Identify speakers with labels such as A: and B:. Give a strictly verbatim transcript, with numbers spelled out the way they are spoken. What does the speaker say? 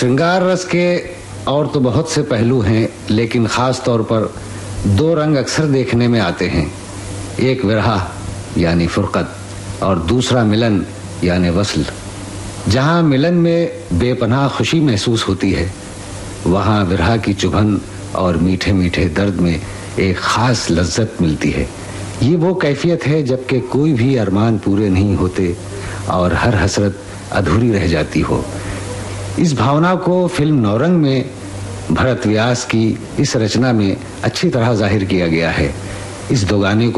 A: श्रृंगार रस के और तो बहुत से पहलू हैं, लेकिन खास तौर पर दो रंग अक्सर देखने में आते हैं। एक विरह यानी फुरकत और दूसरा मिलन यानी वस्ल। जहां मिलन में बेपनाह खुशी महसूस होती है, वहां विरह की चुभन और मीठे मीठे दर्द में एक खास लज्जत मिलती है। ये वो कैफियत है जबकि कोई भी अरमान पूरे नहीं होते और हर हसरत अधूरी रह जाती हो। इस भावना को फिल्म नौरंग में भरत व्यास की इस रचना में अच्छी तरह जाहिर किया गया है। इस दो गाने को